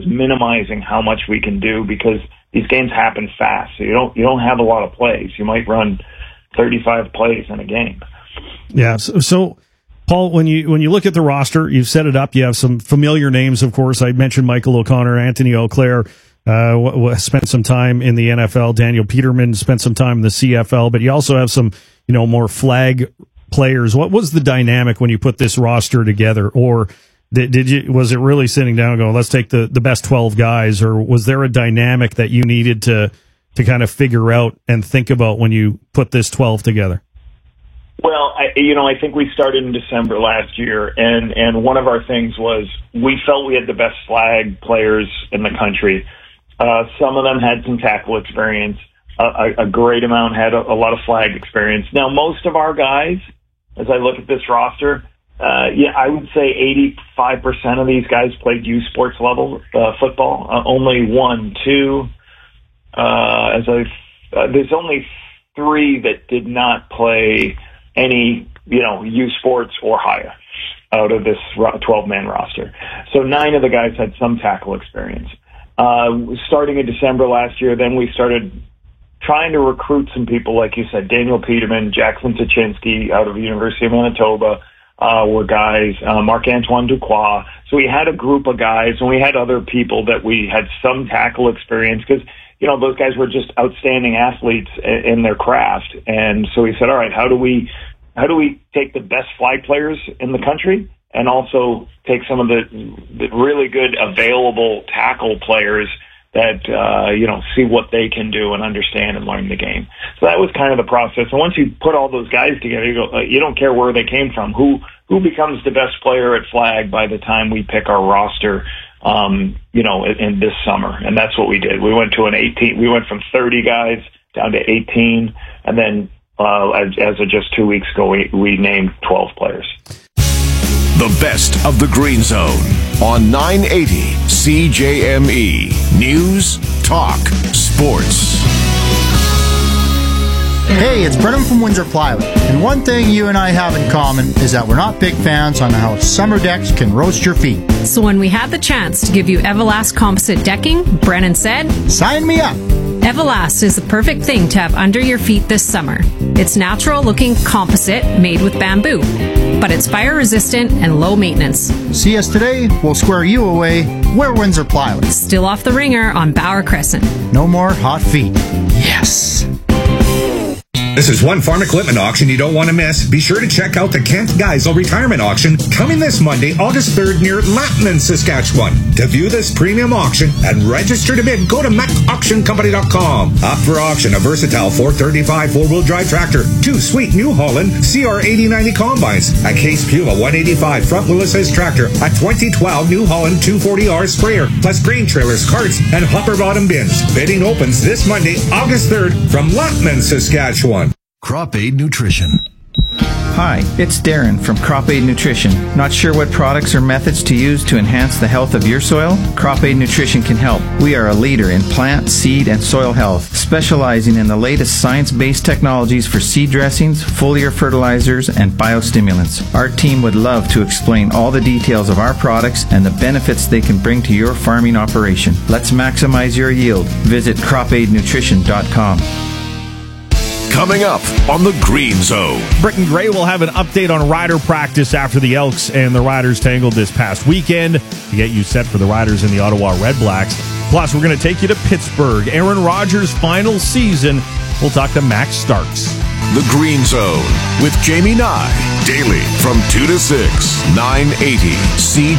minimizing how much we can do because these games happen fast. So you don't have a lot of plays. You might run 35 plays in a game. Yeah. So Paul, when you look at the roster, you've set it up. You have some familiar names, of course. I mentioned Michael O'Connor, Anthony Auclair, spent some time in the NFL. Daniel Peterman spent some time in the CFL, but you also have some, more flag players. What was the dynamic when you put this roster together? Or was it really sitting down and going, let's take the best 12 guys? Or was there a dynamic that you needed to kind of figure out and think about when you put this 12 together? Well, I think we started in December last year, and one of our things was we felt we had the best flag players in the country. Some of them had some tackle experience. A great amount had a lot of flag experience. Now, most of our guys, as I look at this roster, I would say 85% of these guys played U Sports level football. Only 1, 2. There's only 3 that did not play any, U Sports or higher out of this 12-man roster. So 9 of the guys had some tackle experience. Starting in December last year, then we started trying to recruit some people, like you said, Daniel Peterman, Jackson Tuchinski out of the University of Manitoba were guys, Marc-Antoine Duquois. So we had a group of guys, and we had other people that we had some tackle experience because, those guys were just outstanding athletes in their craft. And so we said, all right, how do we take the best flag players in the country and also take some of the really good available tackle players that, see what they can do and understand and learn the game. So that was kind of the process. And once you put all those guys together, you don't care where they came from. Who becomes the best player at flag by the time we pick our roster, in this summer. And that's what we did. We went to we went from 30 guys down to 18. And then, as of just 2 weeks ago, we named 12 players. The best of the Green Zone on 980 CJME. News, talk, sports. Hey, it's Brennan from Windsor Plywood, and one thing you and I have in common is that we're not big fans on how summer decks can roast your feet. So when we had the chance to give you Everlast composite decking, Brennan said, "Sign me up." Everlast is the perfect thing to have under your feet this summer. It's natural-looking composite made with bamboo, but it's fire-resistant and low maintenance. See us today, we'll square you away. We're Windsor Plywood. Still off the ringer on Bauer Crescent. No more hot feet. Yes. This is one farm equipment auction you don't want to miss. Be sure to check out the Kent Geisel Retirement Auction coming this Monday, August 3rd near Lattman, Saskatchewan. To view this premium auction and register to bid, go to macauctioncompany.com. Up for auction, a versatile 435 four-wheel drive tractor, 2 sweet New Holland CR8090 combines, a Case Puma 185 front wheel assist tractor, a 2012 New Holland 240R sprayer, plus grain trailers, carts, and hopper bottom bins. Bidding opens this Monday, August 3rd from Lattman, Saskatchewan. Crop Aid Nutrition. Hi, it's Darren from Crop Aid Nutrition. Not sure what products or methods to use to enhance the health of your soil? Crop Aid Nutrition can help. We are a leader in plant, seed, and soil health, specializing in the latest science-based technologies for seed dressings, foliar fertilizers, and biostimulants. Our team would love to explain all the details of our products and the benefits they can bring to your farming operation. Let's maximize your yield. Visit cropaidnutrition.com. Coming up on the Green Zone. Britton Gray will have an update on rider practice after the Elks and the Riders tangled this past weekend to get you set for the Riders and the Ottawa Red Blacks. Plus, we're going to take you to Pittsburgh. Aaron Rodgers' final season. We'll talk to Max Starks. The Green Zone with Jamie Nye. Daily from 2 to 6, 980 CJME.